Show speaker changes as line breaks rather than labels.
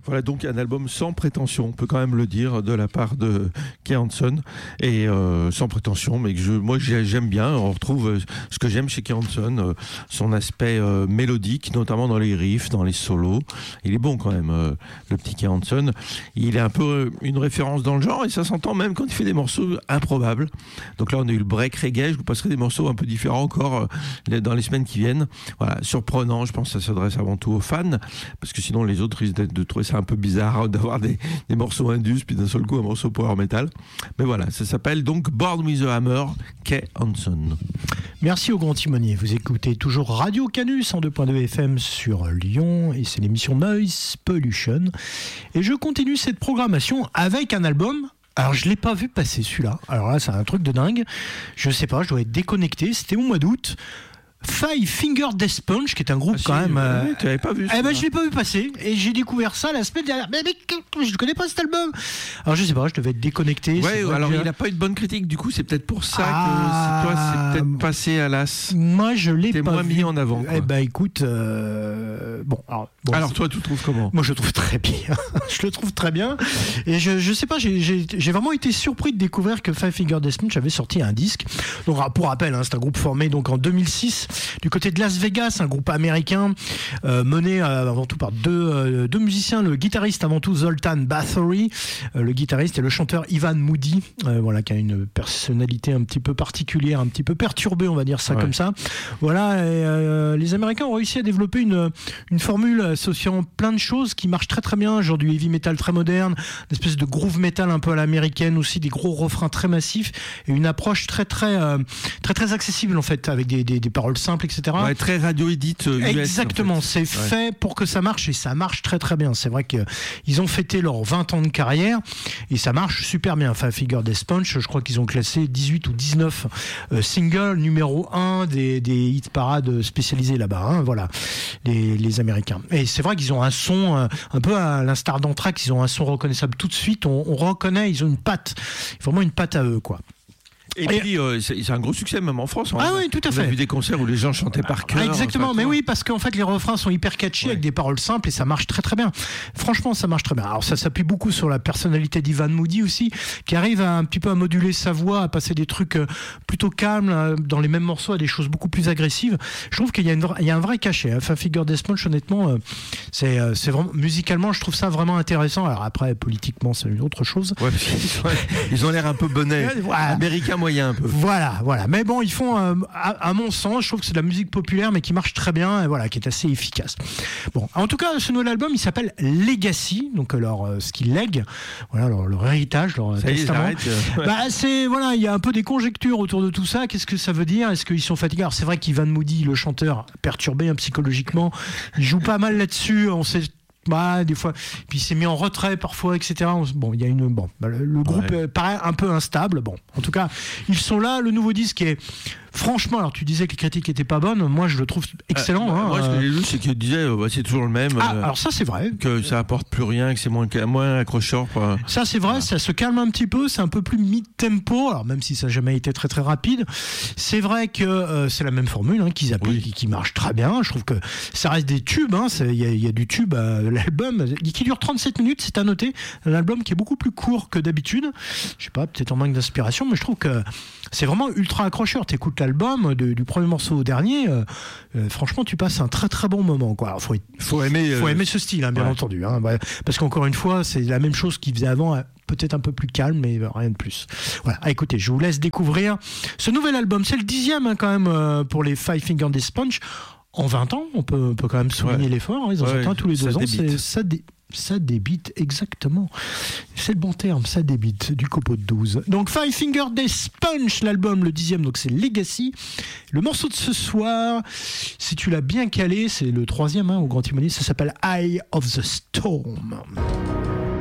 Voilà donc un album sans prétention, on peut quand même le dire, de la part de Kay Hansen, et sans prétention, mais moi j'aime bien. On retrouve ce que j'aime chez Kay Hansen, son aspect mélodique, notamment dans les riffs, dans les solos. Il est bon quand même, le petit Kay Hansen. Il est un peu une référence dans le genre, et ça s'entend même quand il fait des morceaux improbables. Donc là on a eu le break reggae, je vous passerai des morceaux un peu différents encore dans les semaines qui viennent. Voilà, surprenant, je pense que ça s'adresse avant tout aux fans, parce que sinon les autres risquent de trouver ça un peu bizarre d'avoir des morceaux indus puis d'un seul coup un morceau power metal. Mais voilà, ça s'appelle donc Born with a Hammer, Kay Hansen.
Merci au grand timonier. Vous écoutez toujours Radio Canus en 2.2 FM sur Lyon, et c'est l'émission Noise Pollution. Et je continue cette programmation avec un album. Alors je l'ai pas vu passer celui-là. Alors là c'est un truc de dingue. Je sais pas, je dois être déconnecté. C'était au mois d'août. Five Finger Death Punch, qui est un groupe quand même.
Oui, tu l'avais pas vu.
Je l'ai pas vu passer, et j'ai découvert ça la semaine dernière. Mais je ne connais pas cet album. Alors je sais pas, je devais être déconnecté.
Ouais, alors il a pas eu de bonne critique. Du coup, c'est peut-être pour ça que toi, c'est peut-être passé à l'as.
Moi, je l'ai pas
moins
vu.
mis en avant. Quoi.
Écoute,
Alors toi, tu le trouves comment ?
Moi, je le trouve très bien. Je le trouve très bien. Et je sais pas, j'ai vraiment été surpris de découvrir que Five Finger Death Punch avait sorti un disque. Donc pour rappel, c'est un groupe formé donc en 2006. Du côté de Las Vegas, un groupe américain mené avant tout par deux musiciens, le guitariste avant tout Zoltan Bathory, le guitariste, et le chanteur Ivan Moody, qui a une personnalité un petit peu particulière, un petit peu perturbée, on va dire ça comme ça. Voilà, et, les Américains ont réussi à développer une formule associant plein de choses qui marchent très très bien, genre du heavy metal très moderne, une espèce de groove metal un peu à l'américaine aussi, des gros refrains très massifs, et une approche très très accessible en fait, avec des paroles simples, etc.
Ouais, très radio-édite US.
Exactement,
en fait.
c'est fait pour que ça marche, et ça marche très très bien. C'est vrai qu'ils ont fêté leurs 20 ans de carrière, et ça marche super bien. Enfin, Finger Death Punch, je crois qu'ils ont classé 18 ou 19 singles numéro 1 des hit parades spécialisés là-bas, voilà, les Américains. Et c'est vrai qu'ils ont un son, un peu à l'instar d'Anthrax, ils ont un son reconnaissable tout de suite, on reconnaît, ils ont une patte, vraiment une patte à eux, quoi.
Et puis, c'est un gros succès même en France.
Ah oui, tout à fait.
On a vu des concerts où les gens chantaient par cœur.
Exactement, mais oui, parce qu'en fait, les refrains sont hyper catchy, avec des paroles simples, et ça marche très très bien. Franchement, ça marche très bien. Alors ça s'appuie beaucoup sur la personnalité d'Ivan Moody aussi, qui arrive un petit peu à moduler sa voix, à passer des trucs plutôt calmes dans les mêmes morceaux à des choses beaucoup plus agressives. Je trouve qu'il y a un vrai cachet. Enfin, Finger Death Punch, honnêtement, c'est vraiment, musicalement, je trouve ça vraiment intéressant. Alors après, politiquement, c'est une autre chose.
Ouais, ils ont l'air un peu bonnets, américains moyen un peu.
Voilà. Mais bon, ils font, à mon sens, je trouve que c'est de la musique populaire, mais qui marche très bien, et voilà, qui est assez efficace. Bon, en tout cas, ce nouvel album, il s'appelle Legacy, donc ce qu'ils lèguent, voilà, leur héritage, leur testament. Il y a un peu des conjectures autour de tout ça. Qu'est-ce que ça veut dire ? Est-ce qu'ils sont fatigués ? Alors c'est vrai qu'Ivan Moody, le chanteur, perturbé psychologiquement, il joue pas mal là-dessus. On sait. Des fois, puis il s'est mis en retrait parfois, etc. Bon, il y a le groupe paraît un peu instable. Bon, en tout cas, ils sont là. Le nouveau disque est franchement, alors tu disais que les critiques étaient pas bonnes, moi je le trouve excellent.
Moi, ce que j'ai lu, c'est qu'ils disaient c'est toujours le même.
Alors ça, c'est vrai.
Que ça apporte plus rien, que c'est moins accrocheur.
Ça, c'est vrai, ça se calme un petit peu, c'est un peu plus mid-tempo, alors même si ça n'a jamais été très très rapide. C'est vrai que c'est la même formule qu'ils appliquent, qui marche très bien. Je trouve que ça reste des tubes, il y a du tube à l'album, qui dure 37 minutes, c'est à noter. Un album qui est beaucoup plus court que d'habitude. Je sais pas, peut-être en manque d'inspiration, mais je trouve que c'est vraiment ultra accrocheur. T'écoutes l'album du premier morceau au dernier, franchement tu passes un très très bon moment, quoi. Alors, faut aimer ce style, bien entendu, parce qu'encore une fois c'est la même chose qu'ils faisaient avant, peut-être un peu plus calme, mais rien de plus. Voilà. Écoutez, je vous laisse découvrir ce nouvel album. C'est le 10e quand même pour les Five Finger Death Punch. En 20 ans, on peut quand même souligner l'effort. Ils ont sorti tous les 2 ans. Ça débite, exactement. C'est le bon terme, ça débite, du copeau de 12. Donc Five Finger Death Punch, l'album, le 10e, donc c'est Legacy. Le morceau de ce soir, si tu l'as bien calé, c'est le 3e au Grand Timonier, ça s'appelle Eye of the Storm.